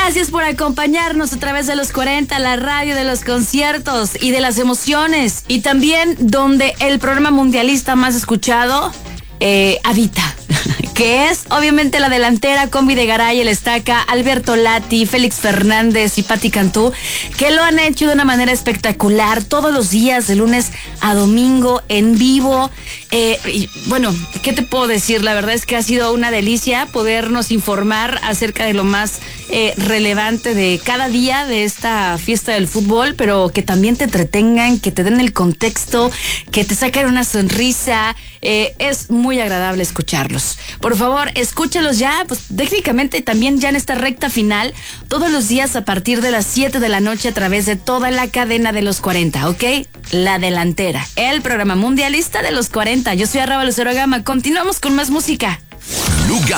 Gracias por acompañarnos a través de los 40, la radio de los conciertos y de las emociones. Y también donde el programa mundialista más escuchado habita, que es obviamente la delantera con Videgaray, el Estaca, Alberto Lati, Félix Fernández y Pati Cantú, que lo han hecho de una manera espectacular todos los días, de lunes a domingo, en vivo. Y bueno, ¿qué te puedo decir? La verdad es que ha sido una delicia podernos informar acerca de lo más relevante de cada día de esta fiesta del fútbol, pero que también te entretengan, que te den el contexto, que te saquen una sonrisa. Es muy agradable escucharlos. Por favor, escúchalos ya, pues técnicamente también ya en esta recta final, todos los días a partir de las 7 de la noche a través de toda la cadena de los 40, ¿ok? La delantera, el programa mundialista de los 40. Yo soy Arraba Lucero Gama. Continuamos con más música.